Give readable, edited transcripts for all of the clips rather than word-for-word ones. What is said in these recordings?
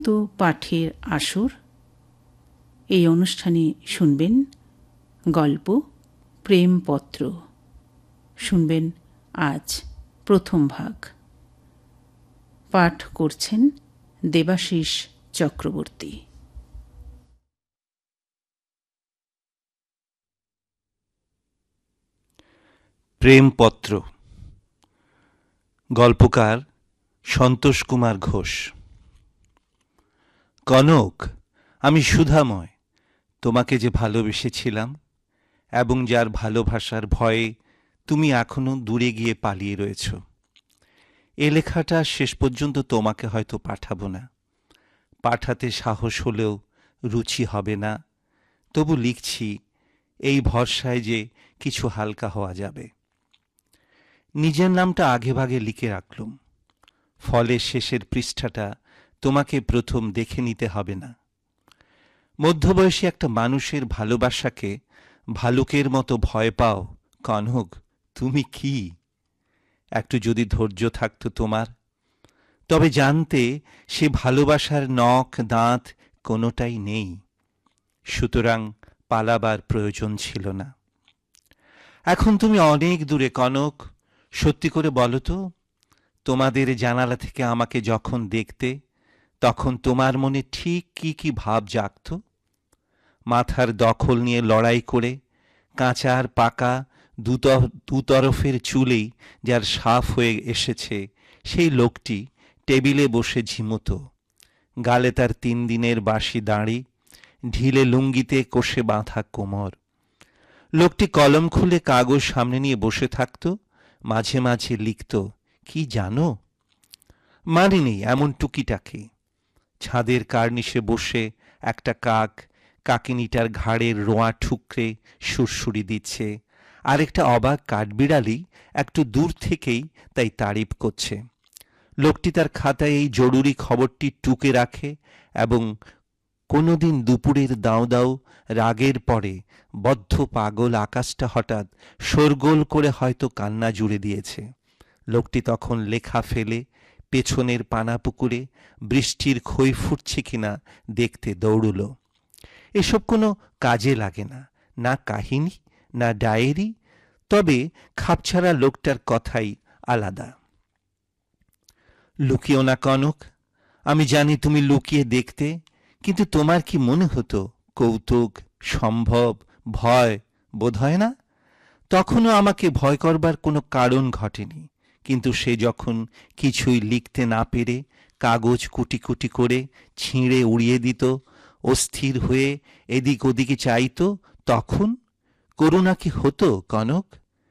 তো পাঠের আসর। এই অনুষ্ঠানে শুনবেন গল্প প্রেমপত্র। শুনবেন আজ প্রথম ভাগ। পাঠ করছেন দেবাশিস চক্রবর্তী। প্রেমপত্র। গল্পকার সন্তোষ কুমার ঘোষ। কনক, আমি সুধাময়, তোমাকে যে ভালোবেসেছিলাম এবং যার ভালোবাসার ভয়ে তুমি এখনো দূরে গিয়ে পালিয়ে রয়েছ। এ লেখাটা শেষ পর্যন্ত তোমাকে হয়তো পাঠাবো না, পাঠাতে সাহস হলেও রুচি হবে না। তবু লিখছি এই ভরসায় যে কিছু হালকা হওয়া যাবে। নিজের নামটা আগেভাগে লিখে রাখলুম, ফলে শেষের পৃষ্ঠাটা তোমাকে প্রথম দেখে নিতে হবে না। মধ্যবয়সী একটা মানুষের ভালোবাসাকে ভালুকের মতো ভয় পাও কনক, তুমি কি? একটু যদি ধৈর্য থাকতো তোমার, তবে জানতে সে ভালোবাসার নখ দাঁত কোনোটাই নেই। সুতরাং পালাবার প্রয়োজন ছিল না। এখন তুমি অনেক দূরে কনক, সত্যি করে বলো তো, তোমাদের জানালা থেকে আমাকে যখন দেখতে তখন তোমার মনে ঠিক কি কি ভাব জাগত? মাথার দখল নিয়ে লড়াই করে কাঁচা আর পাকা দুতরফের চুলেই যার সাফ হয়ে এসেছে সেই লোকটি টেবিলে বসে ঝিমুত, গালে তার 3 দিনের বাসি দাড়ি, ঢিলে লুঙ্গিতে কষে বাঁধা কোমর। লোকটি কলম খুলে কাগজ সামনে নিয়ে বসে থাকত, মাঝে মাঝে লিখত কি জানো, মানে নেই এমন টুকিটাকি। ছাদের কার্নিশে বসে একটা কাক কাকিনীটার ঘাড়ের রোঁয়া ঠুকরে সুরসুরি দিচ্ছে, আরেকটা অবাক কাঠবিড়ালি একটু দূর থেকেই তাই তারিফ করছে। লোকটি তার খাতায় এই জরুরি খবরটি টুকে রাখে এবং কোনোদিন দুপুরের দাও দাও রাগের পরে বদ্ধ পাগল আকাশটা হঠাৎ শোরগোল করে হয়তো কান্না জুড়ে দিয়েছে। লোকটি তখন লেখা ফেলে পেছনের পানাপুকুরে বৃষ্টির খই ফুটছে কিনা দেখতে দৌড়ল। এসব কোনো কাজে লাগে না, না কাহিনী না ডায়েরি, তবে খাপছাড়া লোকটার কথাই আলাদা। লুকিও না কনক, আমি জানি তুমি লুকিয়ে দেখতে, কিন্তু তোমার কি মনে হতো কৌতুক, সম্ভব, ভয় বোধ হয় না? তখনও আমাকে ভয় করবার কোনো কারণ ঘটেনি, কিন্তু সে যখন কিছুই লিখতে না পেরে কাগজ কুটি কুটি করে ছিঁড়ে উড়িয়ে দিত, অস্থির হয়ে এদিক ওদিকে চাইত, তখন করুণা কি হতো কনক?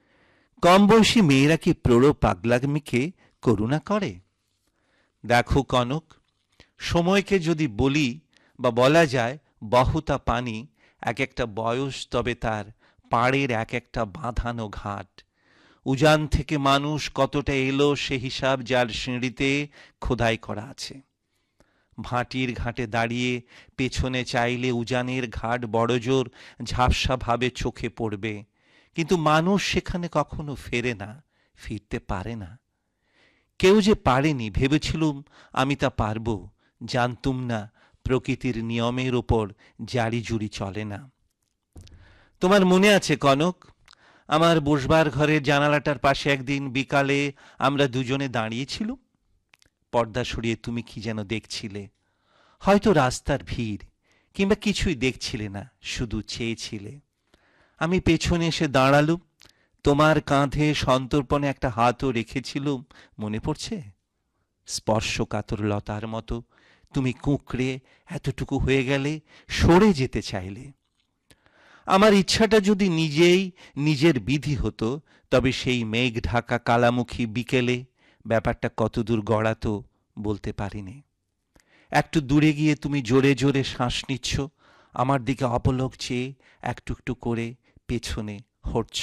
কম বয়সী মেয়েরা কি প্রৌঢ় পাগলামিকে করুণা করে? দেখো কনক, সময়কে যদি বলি বা বলা যায় বহুতা পানি এক একটা বয়স, তবে তার পাড়ের এক একটা বাঁধানো ঘাট। উজান থেকে মানুষ কতটা এলো সে হিসাব যার সিঁড়িতে খোদাই করা আছে। ভাটির ঘাটে দাঁড়িয়ে পেছনে চাইলে উজানের ঘাট বড়জোর ঝাপসাভাবে চোখে পড়বে, কিন্তু মানুষ সেখানে কখনো ফেরে না, ফিরতে পারে না। কেউ যে পারেনি ভেবেছিলুম আমি তা পারব, জানতুম না প্রকৃতির নিয়মের ওপর জারি জুরি চলে না। তোমার মনে আছে কনক, আমার বসবার ঘরের জানালাটার পাশে একদিন বিকালে আমরা দুজনে দাঁড়িয়েছিলুম। পর্দা সরিয়ে তুমি কি যেন দেখছিলে, হয়তো রাস্তার ভিড় কিংবা কিছুই দেখছিলে না, শুধু চেয়েছিলে। আমি পেছনে এসে দাঁড়ালুম, তোমার কাঁধে সন্তর্পণে একটা হাতও রেখেছিলুম, মনে পড়ছে? স্পর্শকাতর লতার মতো তুমি কুঁকড়ে এতটুকু হয়ে গেলে, সরে যেতে চাইলে। আমার ইচ্ছাটা যদি নিজেই নিজের বিধি হতো, তবে সেই মেঘ ঢাকা কালামুখী বিকেলে ব্যাপারটা কতদূর গড়াতো বলতে পারিনি। একটু দূরে গিয়ে তুমি জোরে জোরে শ্বাস নিচ্ছ, আমার দিকে অপলক চেয়ে একটু একটু করে পেছনে হটছ।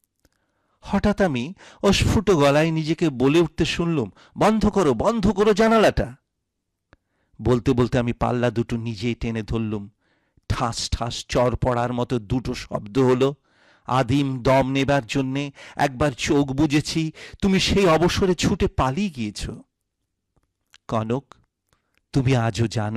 হঠাৎ আমি অস্ফুট গলায় নিজেকে বলে উঠতে শুনলুম, বন্ধ করো, বন্ধ করো জানালাটা। বলতে বলতে আমি পাল্লা দুটো নিজেই টেনে ধরলুম। ঠাস ঠাস চর পড়ার মতো দুটো শব্দ হলো। আদিম দম নেবার জন্যে একবার চোখ বুজেছি, তুমি সেই অবসরে ছুটে পালিয়ে গিয়েছ। কনক, তুমি আজও জানো